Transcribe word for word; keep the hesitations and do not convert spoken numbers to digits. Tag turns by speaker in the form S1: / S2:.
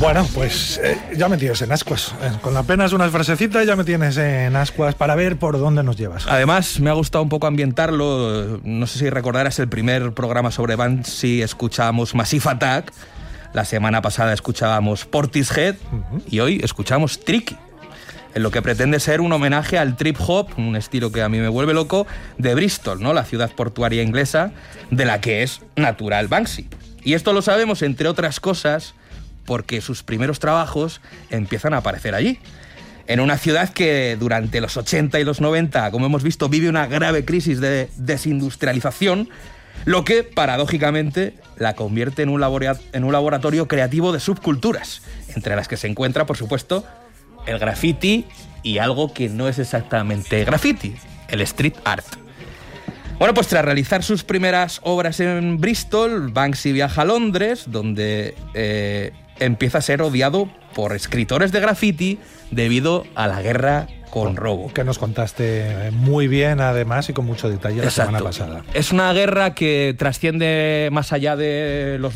S1: Bueno, pues eh, ya me tienes en ascuas. Eh, con apenas unas frasecitas ya me tienes en ascuas para ver por dónde nos llevas.
S2: Además, me ha gustado un poco ambientarlo. No sé si recordarás el primer programa sobre Banksy, escuchábamos Massive Attack. La semana pasada escuchábamos Portishead uh-huh. y hoy escuchamos Tricky, en lo que pretende ser un homenaje al trip hop, un estilo que a mí me vuelve loco, de Bristol, ¿no? La ciudad portuaria inglesa de la que es natural Banksy. Y esto lo sabemos, entre otras cosas, porque sus primeros trabajos empiezan a aparecer allí. En una ciudad que durante los ochenta y los noventa, como hemos visto, vive una grave crisis de desindustrialización, lo que, paradójicamente, la convierte en un, labora- en un laboratorio creativo de subculturas, entre las que se encuentra, por supuesto, el graffiti y algo que no es exactamente graffiti, el street art. Bueno, pues tras realizar sus primeras obras en Bristol, Banksy viaja a Londres, donde eh, empieza a ser odiado por escritores de graffiti debido a la guerra con robo.
S1: Que nos contaste muy bien, además, y con mucho detalle la
S2: Exacto.
S1: semana pasada.
S2: Es una guerra que trasciende más allá de los